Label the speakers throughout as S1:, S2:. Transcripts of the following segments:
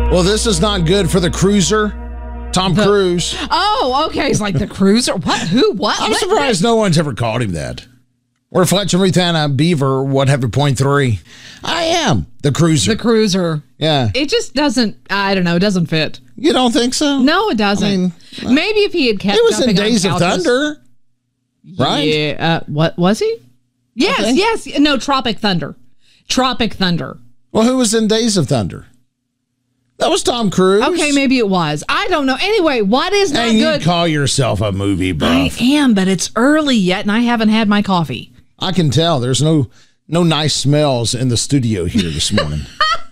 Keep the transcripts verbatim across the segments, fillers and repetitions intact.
S1: Well, this is not good for the cruiser, Tom
S2: The-
S1: Cruise.
S2: Oh, okay. He's like the cruiser. What? Who? What?
S1: I'm
S2: What?
S1: surprised no one's ever called him that. Or Fletcher Ruthanna Beaver, whatever, point three. I am the cruiser.
S2: The cruiser.
S1: Yeah.
S2: It just doesn't, I don't know, it doesn't fit.
S1: You don't think so?
S2: No, it doesn't.
S1: I mean,
S2: Maybe if he had kept
S1: He was in
S2: jumping on
S1: Days of
S2: couches.
S1: Thunder, right?
S2: Yeah. Uh, what was he? Yes,
S1: Okay.
S2: yes. No, Tropic Thunder. Tropic Thunder.
S1: Well, who was in Days of Thunder? That was Tom Cruise.
S2: Okay, maybe it was. I don't know. Anyway, what is not
S1: And you
S2: good?
S1: call yourself a movie
S2: I
S1: buff.
S2: am, but it's early yet, and I haven't had my coffee.
S1: I can tell. There's no no nice smells in the studio here this morning.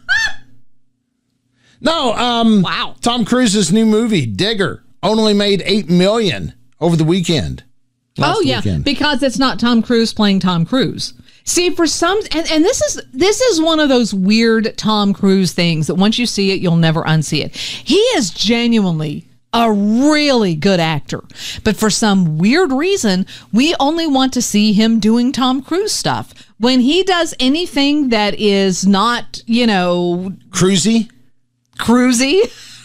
S1: no, um,
S2: Wow.
S1: Tom Cruise's new movie, Digger, only made eight million over the weekend. Last
S2: oh yeah,
S1: weekend.
S2: because it's not Tom Cruise playing Tom Cruise. See, for some, and, and this is this is one of those weird Tom Cruise things that once you see it, you'll never unsee it. He is genuinely a really good actor, but for some weird reason, we only want to see him doing Tom Cruise stuff. When he does anything that is not, you know,
S1: Cruisy.
S2: cruisy.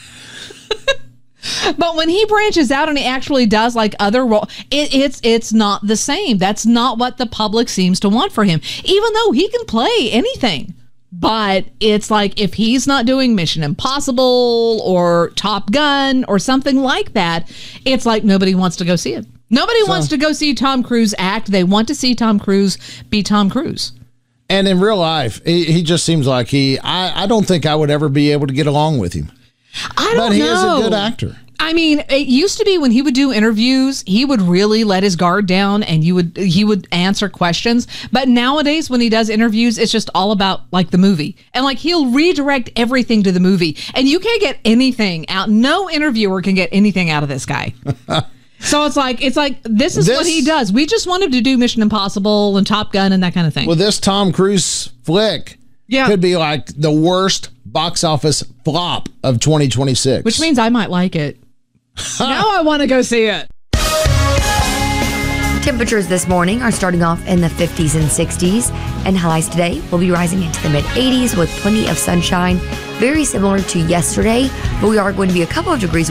S2: But when he branches out and he actually does like other roles, it, it's it's not the same. That's not what the public seems to want for him, even though he can play anything. But it's like if he's not doing Mission Impossible or Top Gun or something like that, it's like nobody wants to go see it. Nobody
S1: So-
S2: wants to go see Tom Cruise act. They want to see Tom Cruise be Tom Cruise.
S1: And in real life, he, he just seems like he, I, I don't think I would ever be able to get along with him.
S2: I don't
S1: But he
S2: know.
S1: is a good actor.
S2: I mean, it used to be when he would do interviews, he would really let his guard down and you would he would answer questions. But nowadays when he does interviews, it's just all about like the movie. And like he'll redirect everything to the movie. And you can't get anything out. No interviewer can get anything out of this guy. So it's like it's like this is
S1: This-
S2: what he does. We just want him to do Mission Impossible and Top Gun and that kind of thing.
S1: Well, this Tom Cruise flick
S2: Yeah.
S1: could be like the worst box office flop of twenty twenty-six.
S2: Which means I might like it. Now I want to go see it.
S3: Temperatures this morning are starting off in the fifties and sixties, and highs today will be rising into the mid eighties with plenty of sunshine. Very similar to yesterday, but we are going to be a couple of degrees